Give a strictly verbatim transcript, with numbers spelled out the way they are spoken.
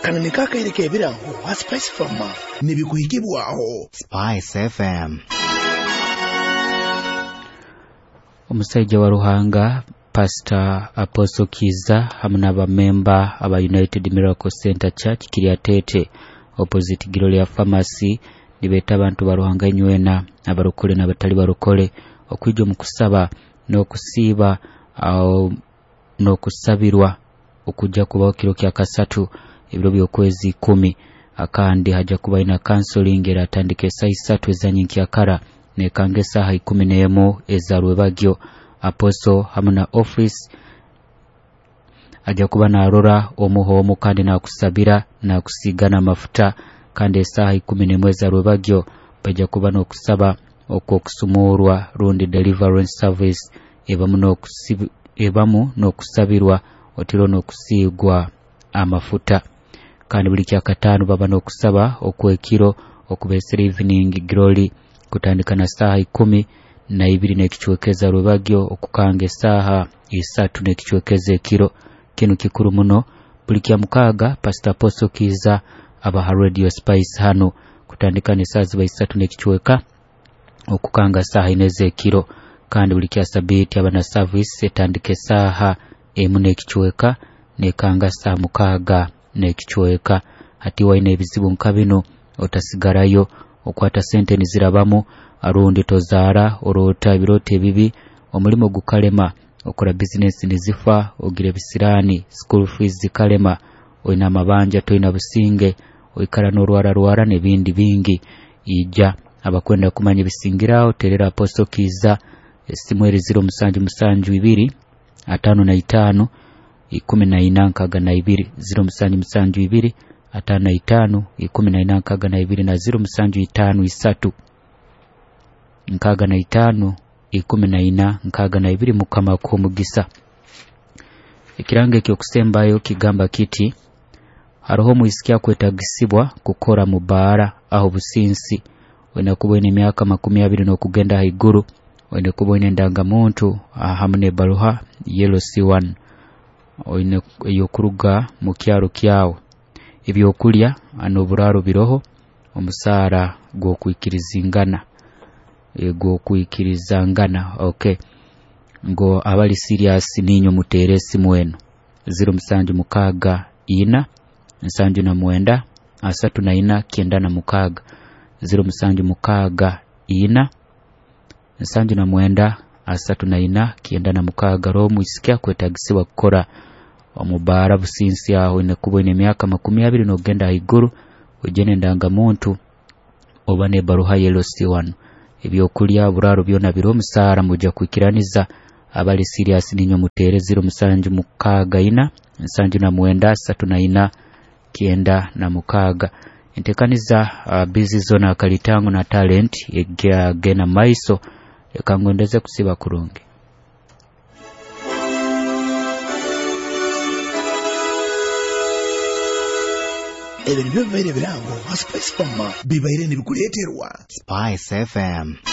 kanani kakaireke ebirango wa Spice Farm nibikuhigibwaho Spice F M. Omusajja wa Ruhanga Pastor Apostle Kiza hamwe n'abamemba aba United Miracle Center Church Kiriatete opposite Gloria Pharmacy nibeta abantu ba Ruhanga nywena abarokole n'abatali barokole okwijjo mu kusaba n'okusiiba au n'okusabirwa okujja kuba kiro kya kasatu ebiro by'okwezi kumi akandi haja kuba ina counseling era atandike saa isatu ezanyinki akara ne kangesa ha ikumi n'emu ezarwe bagyo Apostle hamwe na office ajja kuba na arora omuhomu kandi na kusabira na kusigana mafuta kandi esaha ikumi n'emu ezarwe bagyo bajja kuba n'okusaba okwokusumurwa rundi deliverance service ebamu n'okusibi ebamu n'okusabirwa otiro n'okusigwa amafuta kandi buli kya katano baba n'okusaba okwekiro okubesera evening glory kutandika na saha ikumi na ibiri n'ekichwekeza rwebagyo okukanga esaha isatu n'ekichwekeza ekiro kino kikuru muno buli kya mukaaga Pastor Apostle Kiza aba ha Radio Spice hano kutandika ne saa ziba isatu n'ekichweka okukanga saha ineze ekiro kandi buli kya sabiti abana service etandike saha emu n'ekichweka nekanga saa mukaaga n'ekichweka hati waine ebizibu nkabino otasigarayo okwata sente nizirabamu arundi tozaara orota birote bibi omulimo gukalema okora business nizifa ogire bisirani school fees zikalema oina mabanja toina businge oikara n'orwara rwara nebindi bingi ija abakwenda kumanya bisingirao terera Apostle Kiza esimweri ziro musanju musanju ibiri atano na itano ikumi na ina nkaga na ibiri ziro musanju musanju ibiri atano na itano ikumi na ina nkaga na ibiri na ziro musanju itano isatu nkaga na itano ikumi na ina nkaga na ibiri mukama ko mugisa ikirange kyo kusembayo kigamba kiti haroho muisikia kwetagisibwa kukora mubara aho businsi wena kubone myaka makumi abiri no kugenda haiguru wena kubone ndanga muntu hamune baruha yellow C one oyine yokuruga mu kyaro kyawo ibyo kulya anoburaro biroho omusara gwo kwikirizingana ego kuikirizangana okay ngo abali serious ninyo muteresi mwenu ziro musanju mukaga ina musanju na mwenda asatu na ina kenda na mukaga ziro musanju mukaga ina musanju na mwenda asatu na ina kenda na mukaga ro muisikia kwetagisiwa kukora omubara businsi aho ine kubone myaka makumi abiri no genda haiguru ujene ndanga muntu obane baruha yellow C one ebyo kulya buraro byona biro musara mujja kwikiraniza abali serious ninyo mutere ziro musanju mukaga ina musanju na mwenda asatu na ina kienda na mukaga entekaniza uh, busy zone akalitango na talent egya gena maiso ekangondeze kusiba kurungi ebintu byo bere birango Spice Farm bibaire nibikuleterwa Spice F M.